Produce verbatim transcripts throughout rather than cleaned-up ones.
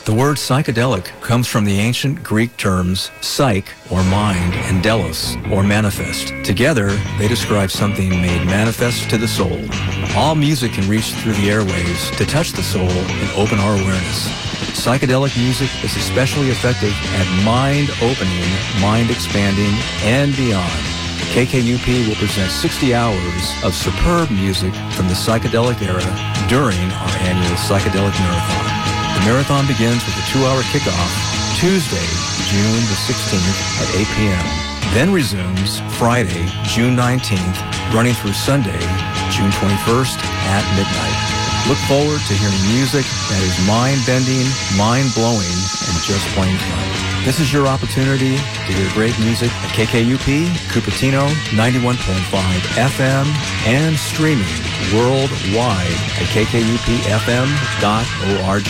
The word psychedelic comes from the ancient Greek terms psyche, or mind, and delos, or manifest. Together, they describe something made manifest to the soul. All music can reach through the airwaves to touch the soul and open our awareness. Psychedelic music is especially effective at mind-opening, mind-expanding, and beyond. K K U P will present sixty hours of superb music from the psychedelic era during our annual Psychedelic Marathon. The marathon begins with a two-hour kickoff Tuesday, June the sixteenth at eight p.m. Then resumes Friday, June nineteenth, running through Sunday, June twenty-first at midnight. Look forward to hearing music that is mind-bending, mind-blowing, and just plain fun. This is your opportunity to hear great music at K K U P, Cupertino, ninety-one point five F M, and streaming worldwide at k k u p f m dot org.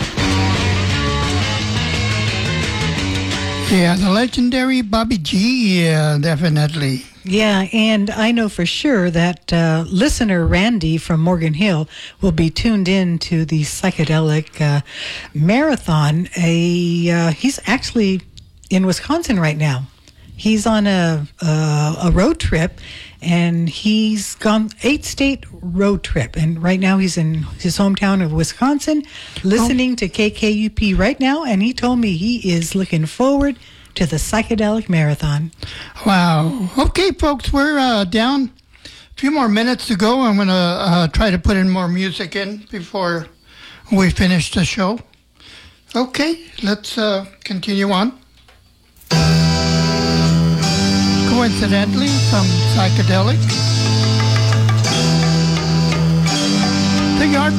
Yeah, the legendary Bobby G, yeah, definitely. Yeah, and I know for sure that uh, listener Randy from Morgan Hill will be tuned in to the psychedelic uh, marathon. A uh, he's actually in Wisconsin right now. He's on a a, a road trip, and he's gone eight state road trip. And right now he's in his hometown of Wisconsin, listening oh. to K K U P right now. And he told me he is looking forward to the psychedelic marathon. Wow. Okay, folks, we're uh, down a few more minutes to go. I'm going to uh, try to put in more music in before we finish the show. Okay, let's uh, continue on. Coincidentally, some psychedelic. The Yard